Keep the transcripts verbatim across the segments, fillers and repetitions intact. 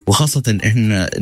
وخاصة إحنا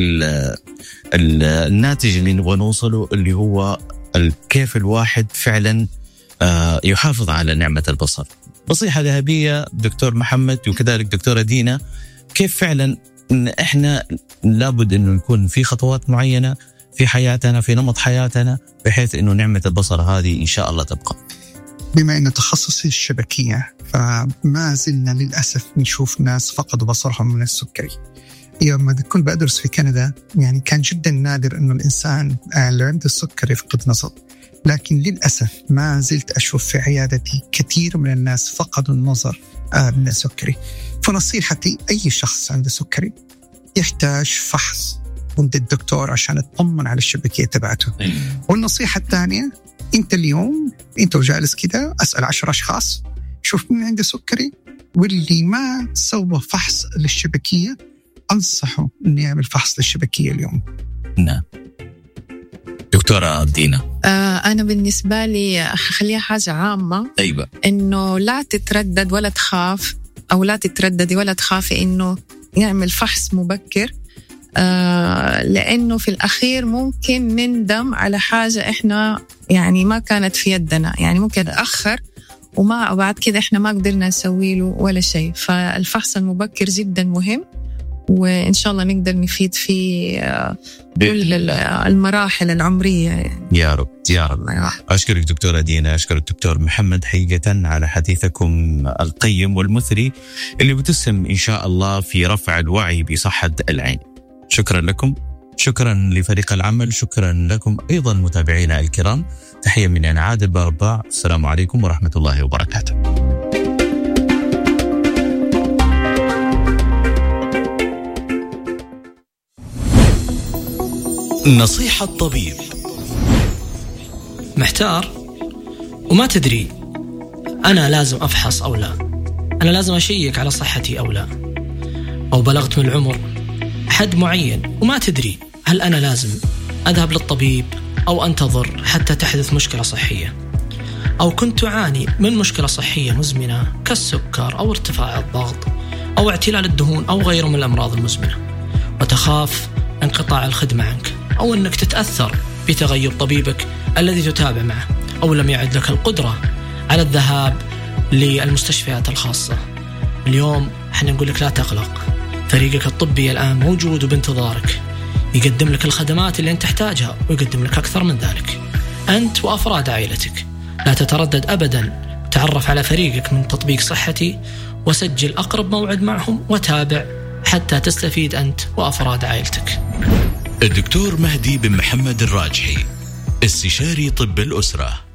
الناتج اللي نبغى نوصله اللي هو كيف الواحد فعلا يحافظ على نعمة البصر. نصيحة ذهبية دكتور محمد وكذلك دكتورة دينا، كيف فعلا إن إحنا لابد إنه نكون في خطوات معينة في حياتنا في نمط حياتنا بحيث إنه نعمة البصر هذه إن شاء الله تبقى. بما إنه تخصصي الشبكية، فما زلنا للأسف نشوف ناس فقدوا بصرهم من السكري. يوم كنت بدرس في كندا يعني كان جدا نادر إنه الإنسان اللي عنده السكري يفقد نظر، لكن للأسف ما زلت أشوف في عيادتي كثير من الناس فقدوا النظر من السكري. فنصيحتي أي شخص عنده سكري يحتاج فحص عند الدكتور عشان تطمن على الشبكية تبعته. والنصيحة الثانية، أنت اليوم أنت وجالس كده أسأل عشر أشخاص شوف مين عنده سكري، واللي ما سوى فحص للشبكية أنصحه إنه يعمل فحص للشبكية اليوم. نعم. دكتورة دينا. آه أنا بالنسبة لي خليها حاجة عامة. أيوة. إنه لا تتردد ولا تخاف، أو لا تترددي ولا تخافي إنه يعمل فحص مبكر، آه لأنه في الأخير ممكن نندم على حاجة إحنا يعني ما كانت في يدنا، يعني ممكن نتأخر وما بعد كده إحنا ما قدرنا نسوي له ولا شيء. فالفحص المبكر جدا مهم، وإن شاء الله نقدر نفيد في كل المراحل العمرية يعني. يا رب يا رب. أشكرك دكتورة دينا، أشكرك دكتور محمد حقيقة على حديثكم القيم والمثري اللي بتسهم إن شاء الله في رفع الوعي بصحة العين. شكرا لكم، شكرا لفريق العمل، شكرا لكم أيضا متابعينا الكرام. تحية من أنا عادل بارباع، السلام عليكم ورحمة الله وبركاته. نصيحة طبيب. محتار وما تدري أنا لازم أفحص أو لا، أنا لازم أشيك على صحتي أو لا، أو بلغت من العمر حد معين وما تدري هل أنا لازم أذهب للطبيب أو أنتظر حتى تحدث مشكلة صحية، أو كنت أعاني من مشكلة صحية مزمنة كالسكر أو ارتفاع الضغط أو اعتلال الدهون أو غيره من الأمراض المزمنة، وتخاف انقطاع الخدمة عنك، أو أنك تتأثر بتغيب طبيبك الذي تتابع معه، أو لم يعد لك القدرة على الذهاب للمستشفيات الخاصة. اليوم احنا نقول لك لا تقلق، فريقك الطبي الآن موجود وبانتظارك، يقدم لك الخدمات اللي أنت تحتاجها ويقدم لك أكثر من ذلك، أنت وأفراد عائلتك. لا تتردد أبدا، تعرف على فريقك من تطبيق صحتي وسجل أقرب موعد معهم وتابع حتى تستفيد أنت وأفراد عائلتك. الدكتور مهدي بن محمد الراجحي، استشاري طب الأسرة.